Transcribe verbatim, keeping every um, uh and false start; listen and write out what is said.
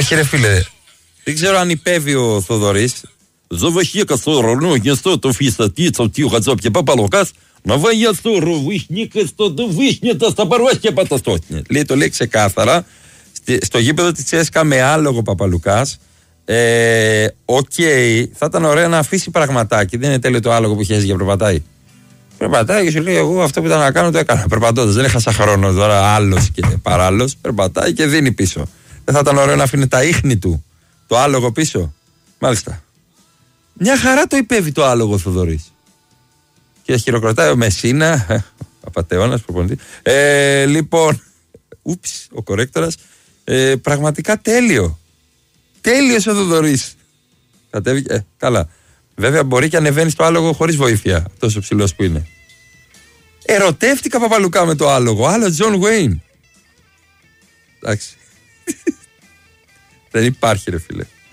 Όχι, ρε φίλε. Δεν ξέρω αν υπέβει ο Θοδωρής. Завахека сорок, не сто, то фистатица, тихо, зопки, Παπαλουκάς, να βάγει σорок, βύχνικα, στο το βύχνιτα, στα παρвастια παταστότνια. Λέει, το λέει ξεκάθαρα, στο γήπεδο της Τσέσκα με άλογο Παπαλουκάς. Ε, Οκ, okay, θα ήταν ωραίο να αφήσει πραγματάκι. Δεν είναι τέλειο το άλογο που χέζει για περπατάει. Περπατάει και σου λέει: εγώ αυτό που ήταν να κάνω το έκανα. Περπατώντας, δεν έχασα χρόνο τώρα, άλλος και παράλληλος. Περπατάει και δίνει πίσω. Δεν θα ήταν ωραίο να αφήνει τα ίχνη του το άλογο πίσω? Μάλιστα. Μια χαρά το υπέβη το άλογο ο Θοδωρής. Και χειροκροτάει ο Μεσίνα, απατεώνας προπονητή. Ε, λοιπόν, ούψ, ο κορέκτορας. Ε, πραγματικά τέλειο. Τέλειος ο Θοδωρής. Κατέβηκε. Ε, καλά. Βέβαια μπορεί και ανεβαίνει στο άλογο χωρίς βοήθεια. Τόσο ψηλός που είναι. Ερωτεύτηκα Παπαλουκά με το άλογο. Άλλο Τζον Γουέιν. Εντάξει. Δεν υπάρχει, ρε φίλε.